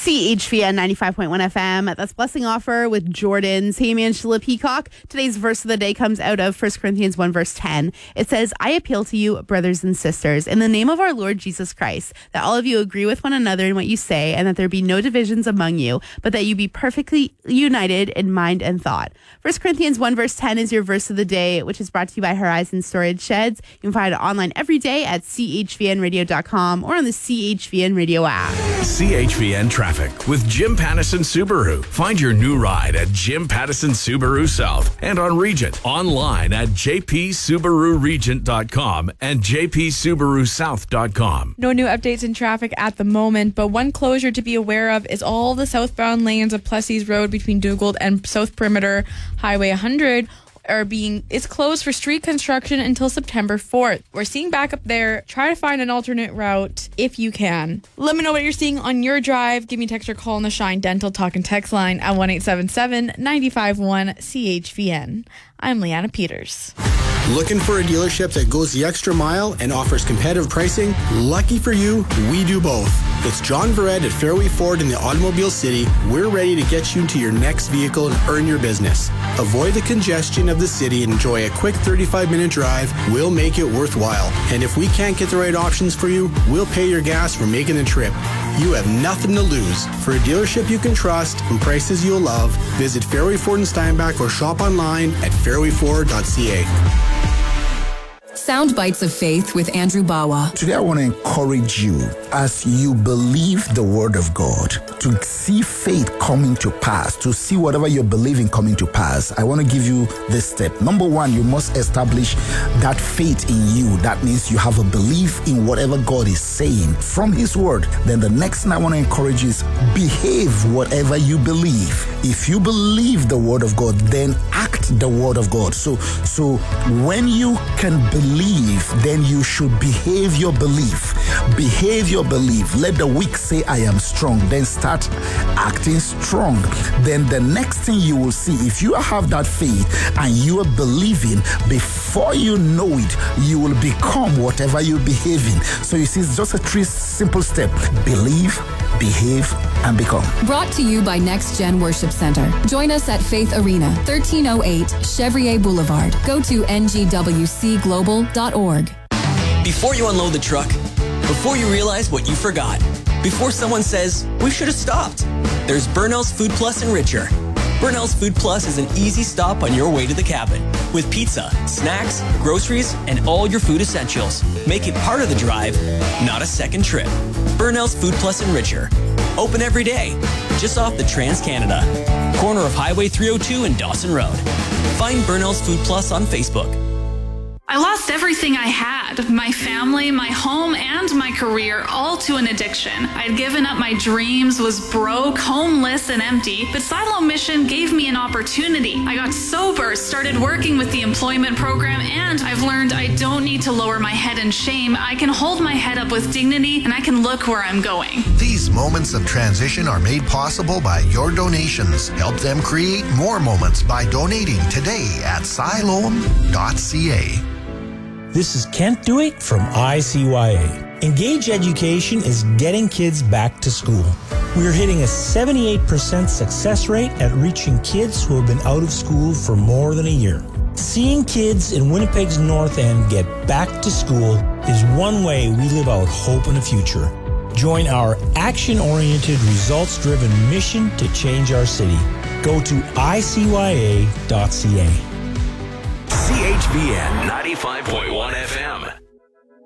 CHVN 95.1 FM. That's Blessing Offer with Jordan's. Hey, I'm Angela Peacock. Today's verse of the day comes out of 1 Corinthians 1 verse 10. It says, I appeal to you, brothers and sisters, in the name of our Lord Jesus Christ, that all of you agree with one another in what you say, and that there be no divisions among you, but that you be perfectly united in mind and thought. 1 Corinthians 1 verse 10 is your verse of the day, which is brought to you by Horizon Storage Sheds. You can find it online every day at chvnradio.com or on the CHVN Radio app. CHVN Traffic with Jim Pattison Subaru. Find your new ride at Jim Pattison Subaru South and on Regent. Online at jpsubaruregent.com and jpsubarusouth.com. No new updates in traffic at the moment, but one closure to be aware of is all the southbound lanes of Plessis Road between Dugald and South Perimeter Highway 100 is closed for street construction until September 4th. We're seeing backup there. Try to find an alternate route if you can. Let me know what you're seeing on your drive. Give me a text or call on the Shine Dental Talk and Text line at 1-877-951-CHVN. I'm Leanna Peters. Looking for a dealership that goes the extra mile and offers competitive pricing? Lucky for you, we do both. It's John Verrett at Fairway Ford in the Automobile City. We're ready to get you into your next vehicle and earn your business. Avoid the congestion of the city and enjoy a quick 35-minute drive. We'll make it worthwhile. And if we can't get the right options for you, we'll pay your gas for making the trip. You have nothing to lose. For a dealership you can trust and prices you'll love, visit Fairway Ford in Steinbach or shop online at fairwayford.ca. Sound Bites of Faith with Andrew Bawa. Today I want to encourage you as you believe the word of God to see faith coming to pass, to see whatever you're believing coming to pass. I want to give you this step. Number one, you must establish that faith in you. That means you have a belief in whatever God is saying from his word. Then the next thing I want to encourage you is behave whatever you believe. If you believe the word of God, then act the word of God. So when you can believe, then you should behave your belief. Behave your belief. Let the weak say, I am strong. Then start acting strong. Then the next thing you will see, if you have that faith and you are believing, before you know it, you will become whatever you're behaving. So you see, it's just a three simple step. Believe, behave, and become. Brought to you by Next Gen Worship Center. Join us at Faith Arena, 1308 Chevrier Boulevard. Go to ngwcglobal.org. Before you unload the truck, before you realize what you forgot, before someone says, we should have stopped, there's Burnell's Food Plus and Richer. Burnell's Food Plus is an easy stop on your way to the cabin with pizza, snacks, groceries, and all your food essentials. Make it part of the drive, not a second trip. Burnell's Food Plus and Richer. Open every day, just off the Trans-Canada. Corner of Highway 302 and Dawson Road. Find Burnell's Food Plus on Facebook. I lost everything I had, my family, my home, and my career, all to an addiction. I'd given up my dreams, was broke, homeless, and empty, but Siloam Mission gave me an opportunity. I got sober, started working with the employment program, and I've learned I don't need to lower my head in shame. I can hold my head up with dignity, and I can look where I'm going. These moments of transition are made possible by your donations. Help them create more moments by donating today at siloam.ca. This is Kent Dewitt from ICYA. Engage Education is getting kids back to school. We are hitting a 78% success rate at reaching kids who have been out of school for more than a year. Seeing kids in Winnipeg's North End get back to school is one way we live out hope in the future. Join our action-oriented, results-driven mission to change our city. Go to icya.ca. CHVN 95.1 FM.